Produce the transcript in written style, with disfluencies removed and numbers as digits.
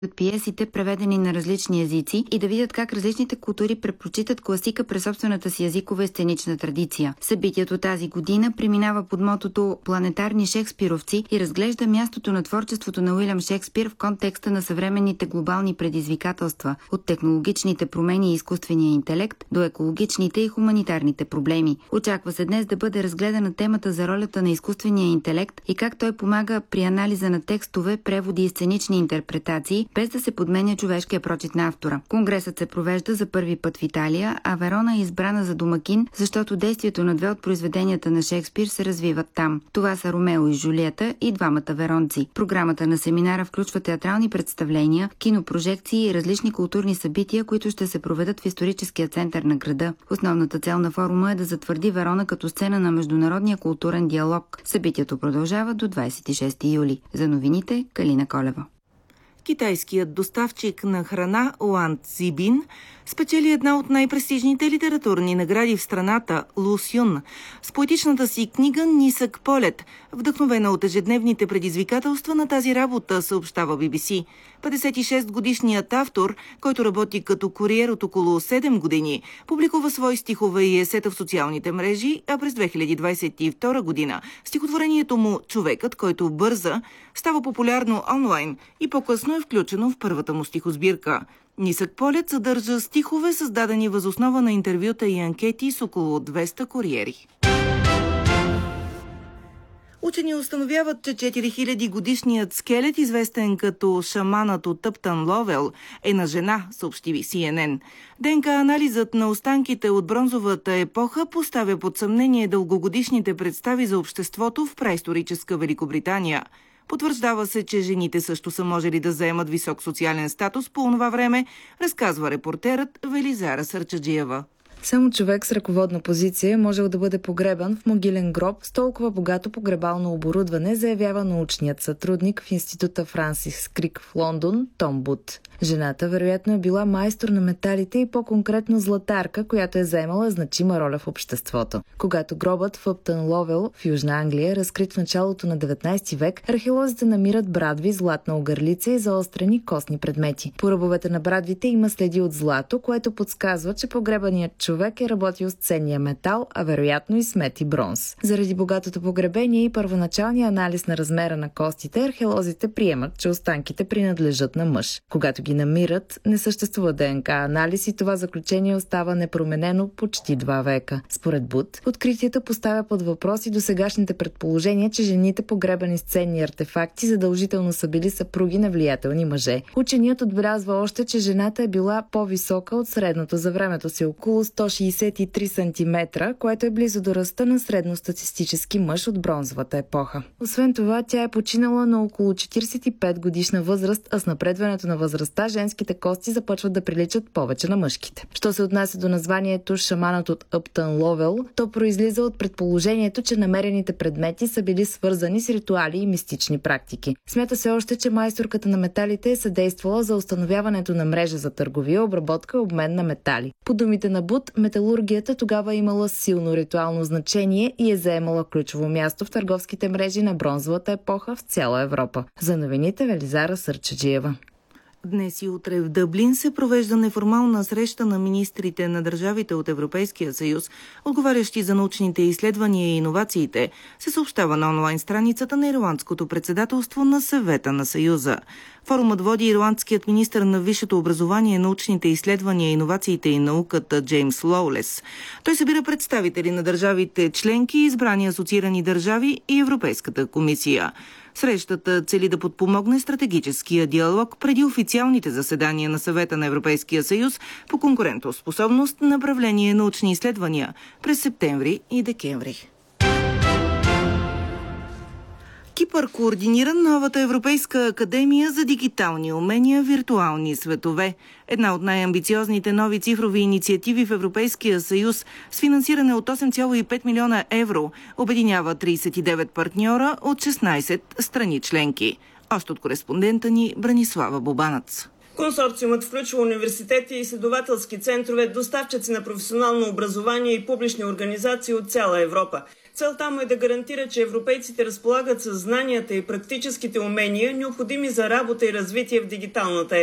пиесите, преведени на различни езици, и да видят как различните култури препрочитат класика през собствената си езикова и сценична традиция. Събитието тази година преминава под мотото «Планетарни шекспировци» и разглежда мястото на творчеството на Уилям Шекспир в контекста на съвременните глобални предизвикателства, от технологичните промени и изкуствения интелект до екологичните и хуманитарните проблеми. Очаква се днес да бъде разгледана темата за ролята на изкуствения интелект и как той помага при анализа на текстове, преводи и сценични интерпретации, без да се подменя човешкия прочит на автора. Конгресът се провежда за първи път в Италия, а Верона е избрана за домакин, защото действието на две от произведенията на Шекспир се развиват там. Това са Ромео и Жулиета и двамата веронци. Програмата на семинара включва театрални представления, кинопрожекции и различни културни събития, които ще се проведат в историческия център на града. Основната цел на форума е да затвърди Верона като сцена на международния културен диалог. Събитието продължава до 26 юли. За новините, Калина Колева. Китайският доставчик на храна Уан Цзибин спечели една от най-престижните литературни награди в страната – Лу Сюн, с поетичната си книга «Нисък полет», вдъхновена от ежедневните предизвикателства на тази работа, съобщава BBC. 56-годишният автор, който работи като куриер от около 7 години, публикува свои стихове и есета в социалните мрежи, а през 2022 година стихотворението му «Човекът, който бърза» става популярно онлайн и по-късно е включено в първата му стихосбирка. «Нисък полет» съдържа стихове, създадени въз основа на интервюта и анкети с около 200 куриери. Учени установяват, че 4000 годишният скелет, известен като шаманът от Ъптън Ловел, е на жена, съобщи CNN. ДНК-анализът на останките от бронзовата епоха поставя под съмнение дългогодишните представи за обществото в праисторическа Великобритания. Потвърждава се, че жените също са можели да заемат висок социален статус по онова време, разказва репортерът Велизара Сърчаджиева. Само човек с ръководна позиция е можел да бъде погребан в могилен гроб с толкова богато погребално оборудване, заявява научният сътрудник в института Франсис Крик в Лондон Том Бут. Жената вероятно е била майстор на металите и по-конкретно златарка, която е заемала значима роля в обществото. Когато гробът в Ъптън Ловел в Южна Англия е разкрит в началото на 19 век, археолозите намират брадви, златна огърлица и заострени костни предмети. По ръбовете на брадвите има следи от злато, което подсказва, че погребаният човек е работил с ценния метал, а вероятно и с мед и бронз. Заради богатото погребение и първоначалния анализ на размера на костите, археолозите приемат, че останките принадлежат на мъж. Когато ги намират, не съществува ДНК-анализ и това заключение остава непроменено почти 2 века. Според Бут, откритията поставя под въпрос и досегашните предположения, че жените, погребани с ценни артефакти, задължително са били съпруги на влиятелни мъже. Ученият отбелязва още, че жената е била по-висока от средното за времето си, около 163 см, което е близо до ръста на средностатистически мъж от бронзовата епоха. Освен това, тя е починала на около 45 годишна възраст, а с напредването на възрастта женските кости започват да приличат повече на мъжките. Що се отнася до названието «Шаманът от Ъптън Ловел», то произлиза от предположението, че намерените предмети са били свързани с ритуали и мистични практики. Смята се още, че майсторката на металите е съдействала за установяването на мрежа за търговия, обработка и обмен на метали. По думите на Бут, металургията тогава имала силно ритуално значение и е заемала ключово място в търговските мрежи на бронзовата епоха в цяла Европа. За новините Велизара Сърчаджиева. Днес и утре в Дъблин се провежда неформална среща на министрите на държавите от Европейския съюз, отговарящи за научните изследвания и иновациите, се съобщава на онлайн страницата на Ирландското председателство на Съвета на Съюза. Форумът води ирландският министър на висшето образование, научните изследвания, иновациите и науката Джеймс Лоулес. Той събира представители на държавите членки, избрани асоциирани държави и Европейската комисия. Срещата цели да подпомогне стратегическия диалог преди официалните заседания на Съвета на Европейския съюз по конкурентоспособност, направление научни изследвания през септември и декември. Кипър координира новата Европейска академия за дигитални умения, виртуални светове. Една от най-амбициозните нови цифрови инициативи в Европейския съюз с финансиране от 8,5 милиона евро обединява 39 партньора от 16 страни членки. Още от кореспондента ни Бранислава Бобанац. Консорциумът включва университети и изследователски центрове, доставчици на професионално образование и публични организации от цяла Европа. Целта му е да гарантира, че европейците разполагат със знанията и практическите умения, необходими за работа и развитие в дигиталната